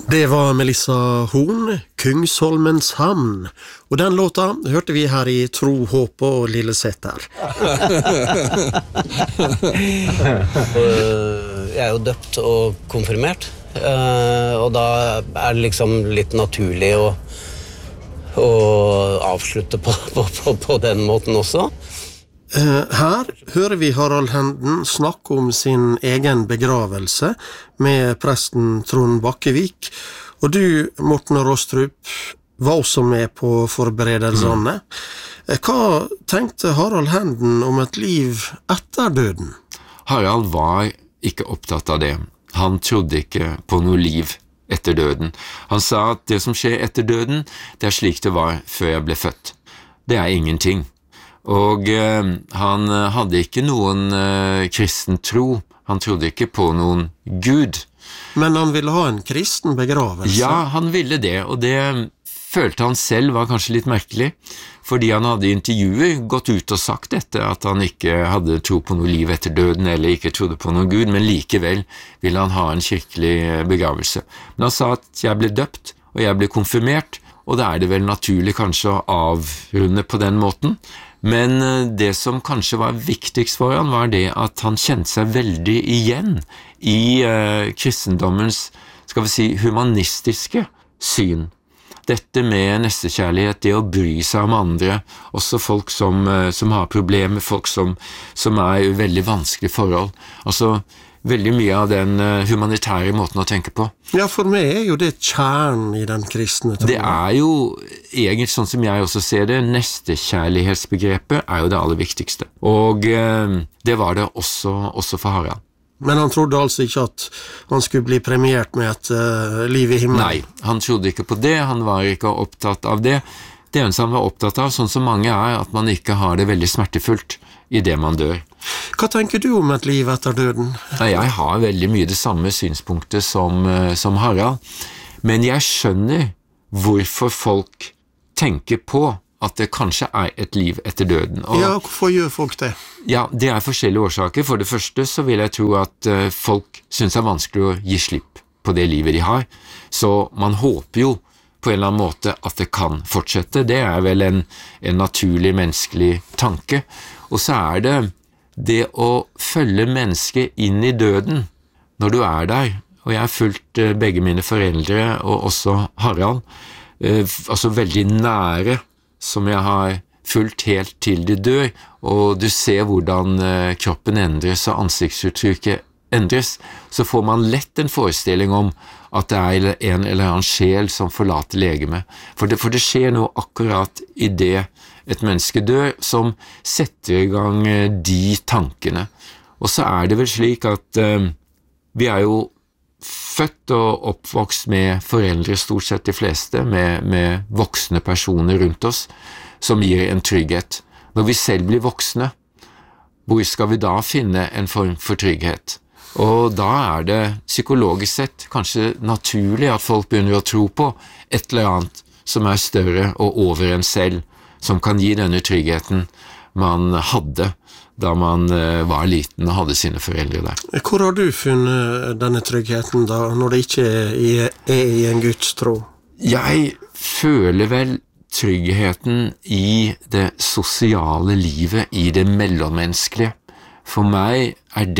Det var Melissa Horn, Kungsholmens hamn. Og den låta hørte vi her i Tro, håp og Lille Setter. Jeg jo døpt og konfirmert, og da det liksom litt naturlig å avslutte på den måten også. Her hører vi Harald Henden snakke om sin egen begravelse med presten Trond Bakkevik, og du, Morten Rostrup, var også med på forberedelsene. Hva tenkte Harald Henden om et liv etter døden? Harald var ikke opptatt av det. Han trodde ikke på noe liv etter døden. Han sa at det som skjer etter døden, det slik det var før jeg ble født. Det ingenting. Og han hadde ikke noen kristen tro. Han trodde ikke på noen Gud. Men han ville ha en kristen begravelse? Ja, han ville det, og det følte han selv var kanskje litt merkelig, fordi han hadde i intervjuer gått ut og sagt dette, at han ikke hadde tro på noe liv etter døden, eller ikke trodde på noen Gud, men likevel ville han ha en kirkelig begravelse. Men han sa at jeg ble døpt, og jeg ble konfirmert, og da det vel naturlig kanskje å avrunde på den måten. Men det som kanskje var viktigst for han var det at han kjente seg veldig igjen i kristendommens, skal vi si, humanistiske syn. Dette med nestekjærlighet, det å bry seg om andre, også folk som har problemer, folk som i veldig vanskelige forhold. Altså, veldig mye av den humanitære måten å tenke på. Ja, for meg jo det kjernen i den kristne troen. Det jo egentlig sånn som jeg også ser det, nestekjærlighetsbegrepet jo det aller viktigste. Og det var det også for Harald. Men han trodde altså ikke at han skulle bli premiert med et liv i himmelen? Nei, han trodde ikke på det, han var ikke opptatt av det. Det eneste han var opptatt av, sånn som mange at man ikke har det veldig smertefullt i det man dør. Hva tenker du om et liv etter døden? Jeg har veldig mye det samme synspunktet som Harald, men jeg skjønner hvorfor folk tenker på at det kanskje et liv etter døden. Og, ja, hvorfor gjør folk det? Ja, det forskjellige årsaker. For det første så vil jeg tro at folk synes det vanskelig å gi slipp på det livet de har, så man håper jo på en eller annen måte at det kan fortsette. Det vel en naturlig menneskelig tanke. Og så det å følge mennesket inn i døden når du der, og jeg har fulgt begge mine foreldre og også Harald, altså veldig nære, som jeg har fulgt helt til de dør, og du ser hvordan kroppen endres og ansiktsuttrykket endres, så får man lett en forestilling om at det en eller annen sjel som forlater legemet. For det skjer noe akkurat i det et menneske dør, som setter i gang de tankene. Og så det vel slik at vi jo født og oppvokst med foreldre, stort sett de fleste, med voksne personer rundt oss, som gir en trygghet. Når vi selv blir voksne, hvor skal vi da finne en form for trygghet? Og da det psykologisk sett kanskje naturlig at folk begynner å tro på et eller annet som større og over en selv, som kan gi denne tryggheten man hadde da man var liten og hadde sine foreldre der. Hvor har du funnet denne tryggheten da, når det ikke i en Guds tro? Jeg føler vel tryggheten i det sosiale livet, i det mellommenneskelige. For meg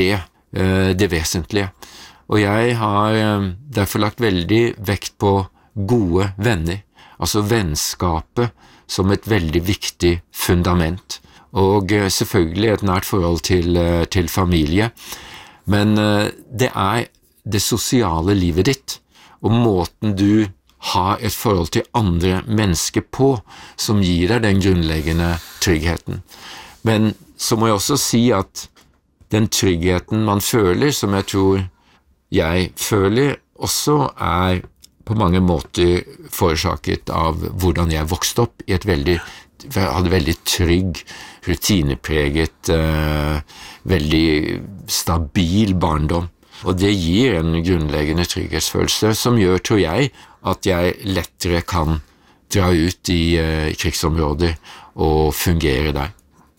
det vesentlige. Og jeg har derfor lagt veldig vekt på gode venner, altså vennskapet som et veldig viktig fundament. Og selvfølgelig et nært forhold til familie. Men det det sosiale livet ditt, og måten du har et forhold til andre mennesker på, som gir deg den grunnleggende tryggheten. Men så må jeg også si at den tryggheten man føler, som jeg tror jeg føler, også på mange måter forårsaket av hvordan jeg vokste opp i jeg hadde veldig trygg, rutinepreget, veldig stabil barndom. Og det gir en grunnleggende trygghetsfølelse som gjør, tror jeg, at jeg lettere kan dra ut i krigsområder og fungere der.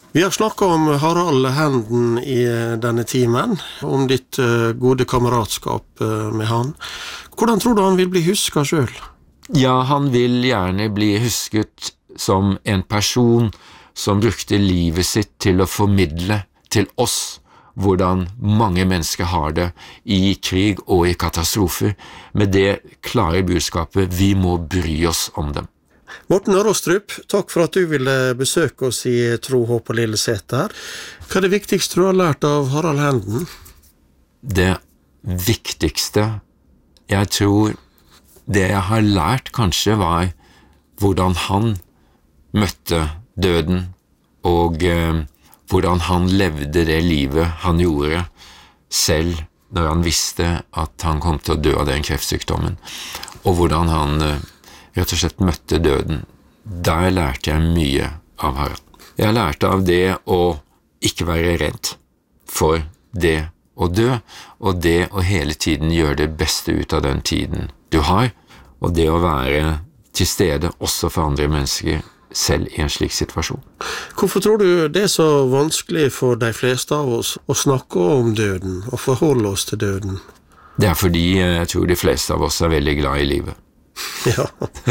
Vi har snakket om Harald Henden i denne timen, om ditt gode kameratskap med han. Hvordan tror du han vil bli husket selv? Ja, han vil gjerne bli husket som en person som brukte livet sitt til å formidle til oss hvordan mange mennesker har det i krig og i katastrofer, med det klare budskapet vi må bry oss om dem. Morten Rostrup, takk for at du ville besøke oss i Tro, håp og Lilleseter. Hva er det viktigste du har lært av Harald Henden? Det viktigste, jeg tror det jeg har lært kanskje var hvordan han møtte døden, og hvordan han levde det livet han gjorde, selv når han visste at han kom til å dø av den kreftsykdommen, og hvordan han rett og slett møtte døden. Der lærte jeg mye av Harald. Jeg lærte av det å ikke være redd for det å dø, og det å hele tiden gjøre det beste ut av den tiden du har, og det å være til stede også for andre mennesker, selv i en slik situasjon. Hvorfor tror du det er så vanskelig for de fleste av oss å snakke om døden, og forholde oss til døden? Det er fordi jeg tror de fleste av oss er veldig glad i livet. Ja.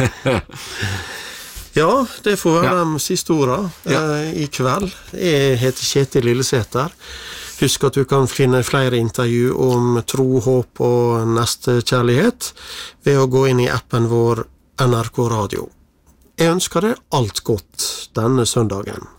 Ja, det får være de siste ordene i kveld. Jeg heter Kjetil Lilleseter. Husk at du kan finne flere intervju om tro, håp og nestekjærlighet ved å gå inn i appen vår NRK Radio. Jeg ønsker deg alt godt denne søndagen.